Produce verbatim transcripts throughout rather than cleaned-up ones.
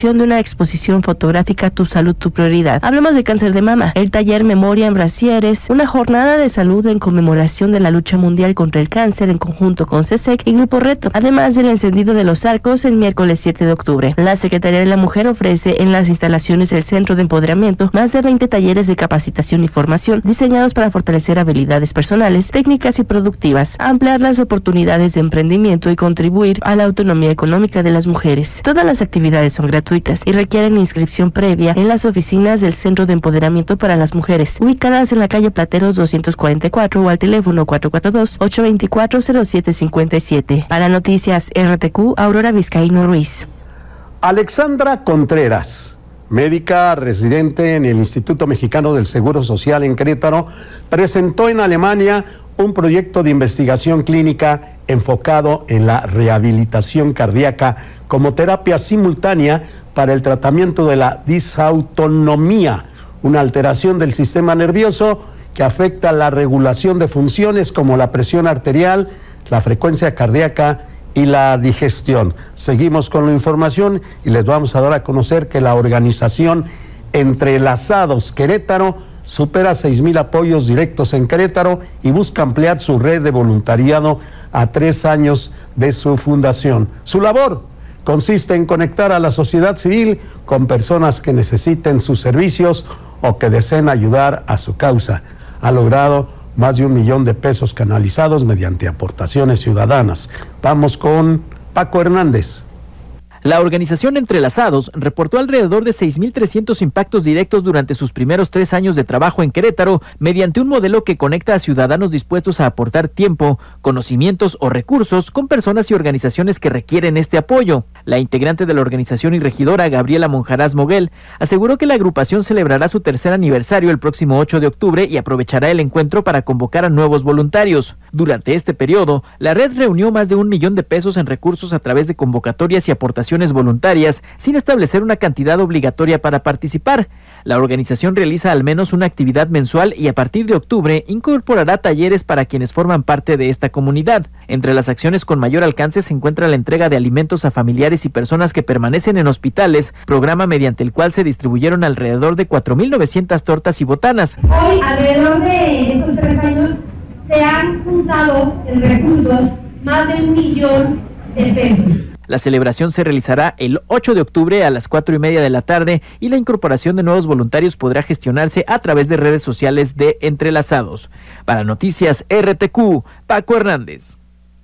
de una exposición fotográfica Tu Salud, Tu Prioridad. Hablamos de cáncer de mama, el taller Memoria en Brasieres, una jornada de salud en conmemoración de la lucha mundial contra el cáncer en conjunto con C S E C y Grupo Reto, además del encendido de los arcos el miércoles siete de octubre. La Secretaría de la Mujer ofrece en las instalaciones del Centro de Empoderamiento más de veinte talleres de capacitación y formación diseñados para fortalecer habilidades personales, técnicas y productivas, ampliar las oportunidades de emprendimiento y contribuir a la autonomía económica de las mujeres. Todas las actividades son gratuitas y requieren inscripción previa en las oficinas del Centro de Empoderamiento para las Mujeres, ubicadas en la calle Plateros doscientos cuarenta y cuatro o al teléfono cuatro cuatro dos, ocho dos cuatro, cero siete cinco siete. Para Noticias R T Q, Aurora Vizcaíno Ruiz. Alexandra Contreras, médica residente en el Instituto Mexicano del Seguro Social en Querétaro, presentó en Alemania un proyecto de investigación clínica enfocado en la rehabilitación cardíaca como terapia simultánea para el tratamiento de la disautonomía, una alteración del sistema nervioso que afecta la regulación de funciones como la presión arterial, la frecuencia cardíaca y la digestión. Seguimos con la información y les vamos a dar a conocer que la organización Entrelazados Querétaro supera seis mil apoyos directos en Querétaro y busca ampliar su red de voluntariado a tres años de su fundación. Su labor consiste en conectar a la sociedad civil con personas que necesiten sus servicios o que deseen ayudar a su causa. Ha logrado más de un millón de pesos canalizados mediante aportaciones ciudadanas. Vamos con Paco Hernández. La organización Entrelazados reportó alrededor de seis mil trescientos impactos directos durante sus primeros tres años de trabajo en Querétaro, mediante un modelo que conecta a ciudadanos dispuestos a aportar tiempo, conocimientos o recursos con personas y organizaciones que requieren este apoyo. La integrante de la organización y regidora, Gabriela Monjarás Moguel, aseguró que la agrupación celebrará su tercer aniversario el próximo ocho de octubre y aprovechará el encuentro para convocar a nuevos voluntarios. Durante este periodo, la red reunió más de un millón de pesos en recursos a través de convocatorias y aportaciones voluntarias, sin establecer una cantidad obligatoria para participar. La organización realiza al menos una actividad mensual y a partir de octubre incorporará talleres para quienes forman parte de esta comunidad. Entre las acciones con mayor alcance se encuentra la entrega de alimentos a familiares y personas que permanecen en hospitales, programa mediante el cual se distribuyeron alrededor de cuatro mil novecientas tortas y botanas. Hoy, alrededor de estos tres años, se han juntado en recursos más de un millón de pesos. La celebración se realizará el ocho de octubre a las cuatro y media de la tarde y la incorporación de nuevos voluntarios podrá gestionarse a través de redes sociales de Entrelazados. Para Noticias R T Q, Paco Hernández.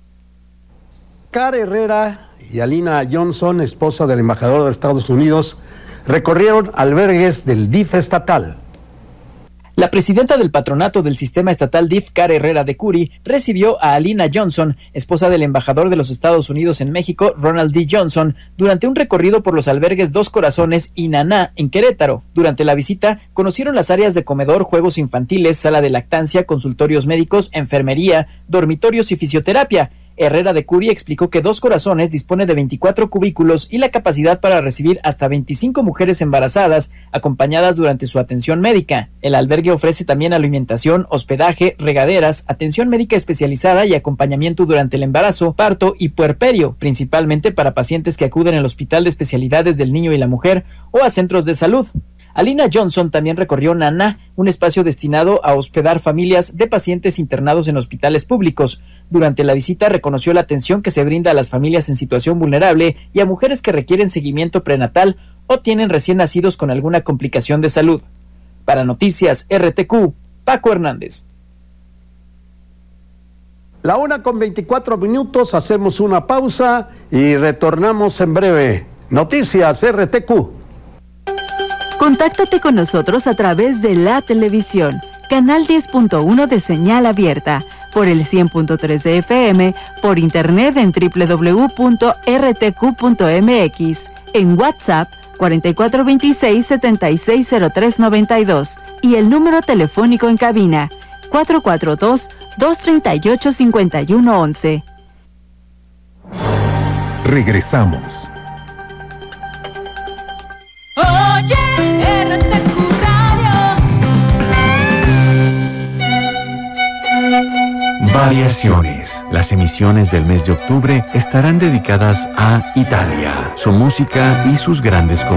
Cara Herrera y Alina Johnson, esposa del embajador de Estados Unidos, recorrieron albergues del D I F estatal. La presidenta del patronato del sistema estatal D I F, Cara Herrera de Curi, recibió a Alina Johnson, esposa del embajador de los Estados Unidos en México, Ronald D. Johnson, durante un recorrido por los albergues Dos Corazones y Naná en Querétaro. Durante la visita, conocieron las áreas de comedor, juegos infantiles, sala de lactancia, consultorios médicos, enfermería, dormitorios y fisioterapia. Herrera de Curi explicó que Dos Corazones dispone de veinticuatro cubículos y la capacidad para recibir hasta veinticinco mujeres embarazadas, acompañadas durante su atención médica. El albergue ofrece también alimentación, hospedaje, regaderas, atención médica especializada y acompañamiento durante el embarazo, parto y puerperio, principalmente para pacientes que acuden al Hospital de Especialidades del Niño y la Mujer o a centros de salud. Alina Johnson también recorrió Naná, un espacio destinado a hospedar familias de pacientes internados en hospitales públicos. Durante la visita reconoció la atención que se brinda a las familias en situación vulnerable y a mujeres que requieren seguimiento prenatal o tienen recién nacidos con alguna complicación de salud. Para Noticias R T Q, Paco Hernández. La una con veinticuatro minutos, hacemos una pausa y retornamos en breve. Noticias R T Q. Contáctate con nosotros a través de la televisión, canal diez punto uno de señal abierta, por el cien punto tres de F M, por internet en doble u doble u doble u punto r t q punto m x, en WhatsApp cuatro cuatro dos seis, siete seis cero tres nueve dos y el número telefónico en cabina cuatro cuatro dos, dos tres ocho, cinco uno uno uno. Regresamos. Oye, R T Q Radio. Variaciones. Las emisiones del mes de octubre estarán dedicadas a Italia, su música y sus grandes